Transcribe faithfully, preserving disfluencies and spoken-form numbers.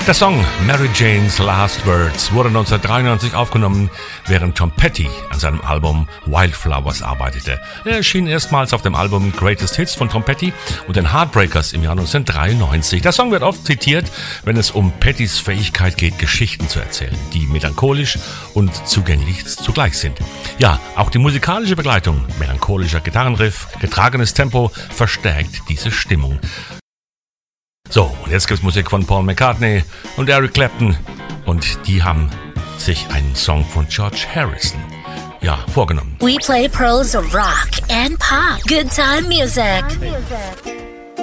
Der Song Mary Jane's Last Words wurde neunzehnhundertdreiundneunzig aufgenommen, während Tom Petty an seinem Album Wildflowers arbeitete. Er erschien erstmals auf dem Album Greatest Hits von Tom Petty und den Heartbreakers im Jahr neunzehnhundertdreiundneunzig. Der Song wird oft zitiert, wenn es um Pettys Fähigkeit geht, Geschichten zu erzählen, die melancholisch und zugänglich zugleich sind. Ja, auch die musikalische Begleitung, melancholischer Gitarrenriff, getragenes Tempo verstärkt diese Stimmung. So, und jetzt gibt's Musik von Paul McCartney und Eric Clapton und die haben sich einen Song von George Harrison, ja, vorgenommen. We play pearls of rock and pop. Good time music.